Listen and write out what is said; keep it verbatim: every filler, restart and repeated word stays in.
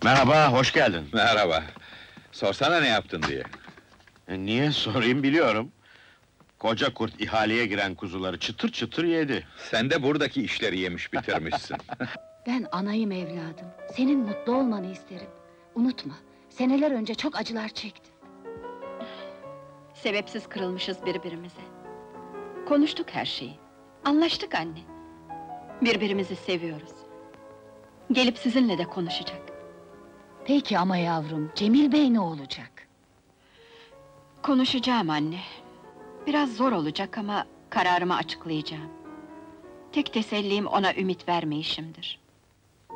Merhaba, hoş geldin. Merhaba. Sorsana ne yaptın diye. E, niye sorayım biliyorum. Koca kurt ihaleye giren kuzuları çıtır çıtır yedi. Sen de buradaki işleri yemiş bitirmişsin. Ben anayım evladım. Senin mutlu olmanı isterim. Unutma, seneler önce çok acılar çektim. Sebepsiz kırılmışız birbirimize. Konuştuk her şeyi. Anlaştık anne. Birbirimizi seviyoruz. Gelip sizinle de konuşacak. Peki ama yavrum, Cemil Bey ne olacak? Konuşacağım anne. Biraz zor olacak ama kararımı açıklayacağım. Tek tesellim ona ümit vermeyişimdir.